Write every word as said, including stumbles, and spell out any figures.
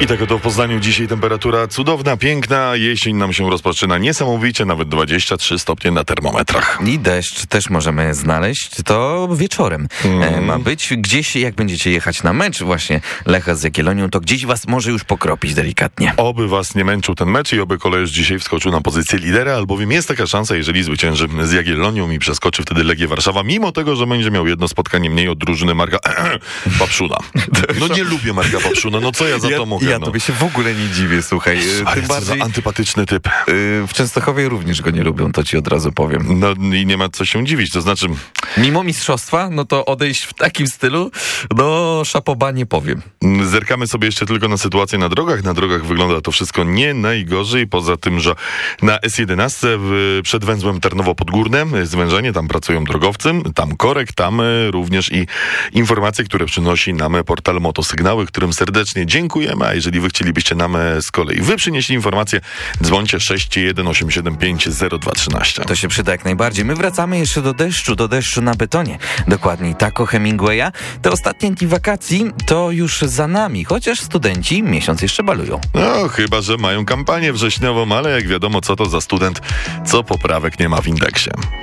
I tak oto w Poznaniu dzisiaj temperatura cudowna, piękna, jesień nam się rozpoczyna niesamowicie, nawet dwadzieścia trzy stopnie na termometrach. I deszcz też możemy znaleźć, to wieczorem mm. e, ma być. Gdzieś, jak będziecie jechać na mecz właśnie Lecha z Jagiellonią, to gdzieś was może już pokropić delikatnie. Oby was nie męczył ten mecz i oby Kolejorz dzisiaj wskoczył na pozycję lidera, albowiem jest taka szansa, jeżeli zwycięży z Jagiellonią i przeskoczy wtedy Legię Warszawa, mimo tego, że będzie miał jedno spotkanie mniej od drużyny Marka Papszuna. No nie lubię Marka Papszuna, no co ja za ja, to mogę? Ja no. tobie się w ogóle nie dziwię, słuchaj. Ale Tym bardziej antypatyczny typ. W Częstochowie również go nie lubią, to ci od razu powiem. No i nie ma co się dziwić, to znaczy... Mimo mistrzostwa, no to odejść w takim stylu, no szapoba nie powiem. Zerkamy sobie jeszcze tylko na sytuację na drogach. Na drogach wygląda to wszystko nie najgorzej, poza tym, że na S jedenaście w, przed węzłem Tarnowo-Podgórne zwężenie, tam pracują drogowcy, tam korek, tam również i informacje, które przynosi nam portal Motosygnały, którym serdecznie dziękujemy, a jeżeli wy chcielibyście nam z kolei wy przynieśli informacje, dzwońcie sześć jeden osiem siedem pięć zero dwa trzynaście. To się przyda jak najbardziej. My wracamy jeszcze do deszczu, do deszczu na betonie. Dokładniej tak o Hemingwaya. Te ostatnie dni wakacji to już za nami, chociaż studenci miesiąc jeszcze balują. No, chyba że mają kampanię wrześniową, ale jak wiadomo, co to za student, co poprawek nie ma w indeksie.